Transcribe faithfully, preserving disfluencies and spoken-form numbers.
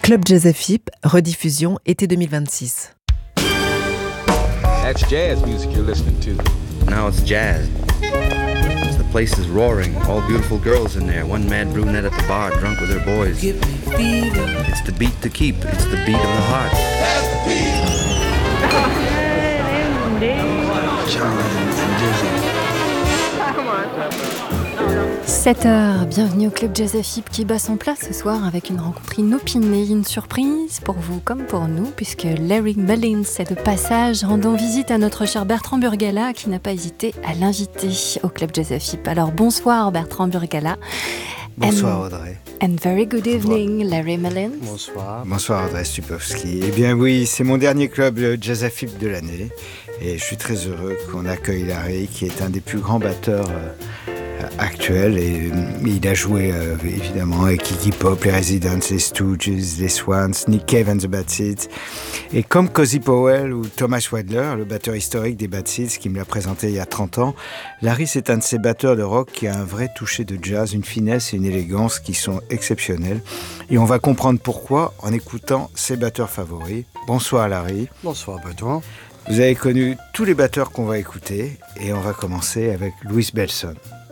Club Jazz F I P, rediffusion été deux mille vingt-six. That's jazz music you're listening to. Now it's jazz. The place is roaring. All beautiful girls in there. One mad brunette at the bar, drunk with her boys. It's the beat to keep. It's the beat of the heart. sept heures, bienvenue au Club Jazz F I P qui bat son plat ce soir avec une rencontre inopinée, une surprise pour vous comme pour nous, puisque Larry Mullins est de passage, rendant visite à notre cher Bertrand Burgala qui n'a pas hésité à l'inviter au Club Jazz F I P. Alors bonsoir Bertrand Burgala. Bonsoir Audrey. And very good evening, Larry Mullins. Bonsoir. Bonsoir Audrey Stupowski. Eh bien oui, c'est mon dernier club Jazz F I P de l'année et je suis très heureux qu'on accueille Larry qui est un des plus grands batteurs euh, actuels et euh, il a joué euh, évidemment avec Iggy Pop, les Residents, les Stooges, les Swans, Nick Cave and the Bad Seeds et comme Cozy Powell ou Thomas Wadler, le batteur historique des Bad Seeds qui me l'a présenté il y a trente ans, Larry c'est un de ces batteurs de rock qui a un vrai toucher de jazz, une finesse et une élégance qui sont exceptionnelles et on va comprendre pourquoi en écoutant ses batteurs favoris. Bonsoir Larry. Bonsoir Bertrand. Vous avez connu tous les batteurs qu'on va écouter et on va commencer avec Louis Bellson.